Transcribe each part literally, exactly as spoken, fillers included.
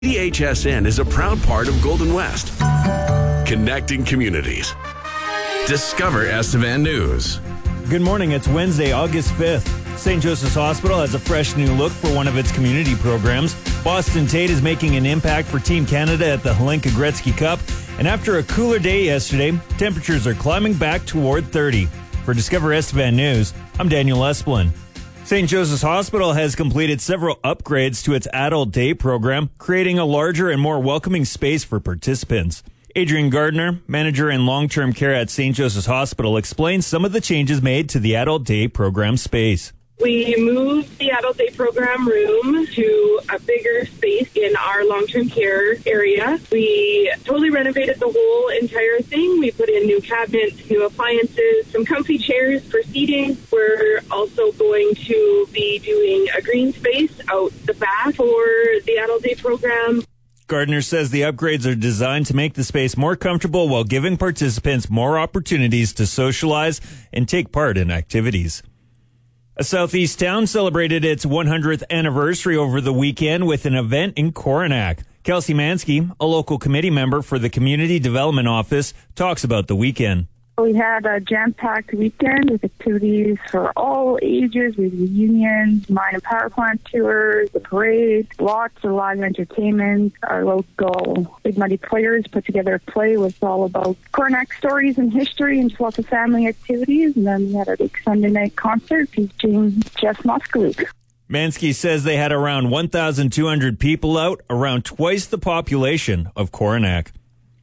D H S N is a proud part of Golden West. Connecting communities. Discover Estevan News. Good morning. It's Wednesday, August fifth. Saint Joseph's Hospital has a fresh new look for one of its community programs. Boston Tate is making an impact for Team Canada at the Hlinka Gretzky Cup. And after a cooler day yesterday, temperatures are climbing back toward thirty. For Discover Estevan News, I'm Daniel Esplin. Saint Joseph's Hospital has completed several upgrades to its adult day program, creating a larger and more welcoming space for participants. Adrian Gardner, manager in long-term care at Saint Joseph's Hospital, explains some of the changes made to the adult day program space. We moved the adult day program room to a bigger space in our long-term care area. We totally renovated the whole entire thing. We put in new cabinets, new appliances, some comfy chairs for seating. We're also going to be doing a green space out the back for the adult day program. Gardner says the upgrades are designed to make the space more comfortable while giving participants more opportunities to socialize and take part in activities. A southeast town celebrated its one hundredth anniversary over the weekend with an event in Coronach. Kelsey Mansky, a local committee member for the Community Development Office, talks about the weekend. We had a jam-packed weekend with activities for all ages, with reunions, mine and power plant tours, the parade, lots of live entertainment. Our local Big Muddy players put together a play with all about Coronach stories and history and just lots of family activities. And then we had a big Sunday night concert featuring Jeff Moskowitz. Mansky says they had around one thousand two hundred people out, around twice the population of Coronach.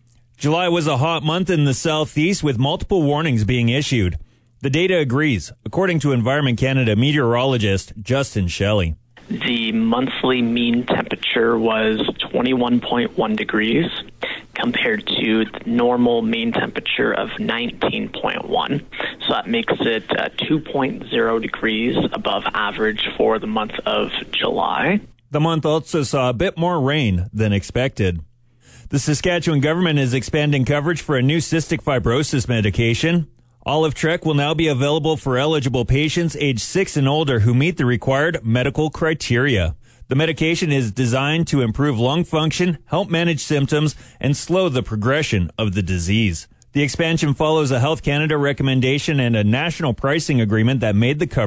July was a hot month in the southeast with multiple warnings being issued. The data agrees, according to Environment Canada meteorologist Justin Shelley. The monthly mean temperature was twenty-one point one degrees compared to the normal mean temperature of nineteen point one. So that makes it uh, two point zero degrees above average for the month of July. The month also saw a bit more rain than expected. The Saskatchewan government is expanding coverage for a new cystic fibrosis medication. Olive Trek will now be available for eligible patients aged six and older who meet the required medical criteria. The medication is designed to improve lung function, help manage symptoms, and slow the progression of the disease. The expansion follows a Health Canada recommendation and a national pricing agreement that made the coverage